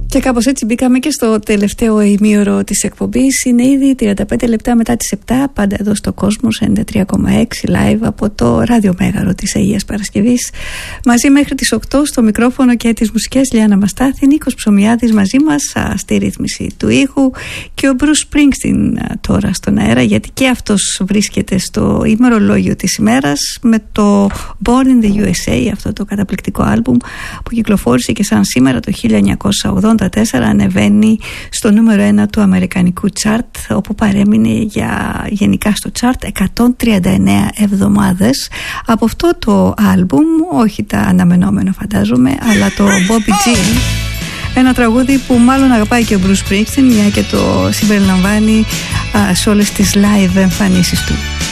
Και κάπως έτσι μπήκαμε και στο τελευταίο ημίωρο της εκπομπής. Είναι ήδη 35 λεπτά μετά τις 7, πάντα εδώ στο Κόσμος 93,6 live από το ραδιομέγαρο της Αγίας Παρασκευής. Μαζί μέχρι τις 8 στο μικρόφωνο και τις μουσικές Λιάννα Μαστάθη, Νίκος Ψωμιάδης μαζί μας στη ρύθμιση του ήχου και ο Bruce Springsteen τώρα στον αέρα, γιατί και αυτός βρίσκεται στο ημερολόγιο της ημέρας με το Born in the USA, αυτό το καταπληκτικό άλμπουμ που κυκλοφόρησε και σαν σήμερα το 1984 ανεβαίνει στο νούμερο 1 του αμερικανικού τσάρτ, όπου παρέμεινε γενικά στο τσάρτ 139 εβδομάδες. Από αυτό το άλμπουμ, όχι τα αναμενόμενα φαντάζομαι, αλλά το Bobby Jean, ένα τραγούδι που μάλλον αγαπάει και ο Bruce Springsteen, μια και το συμπεριλαμβάνει σε όλες τις live εμφανίσεις του.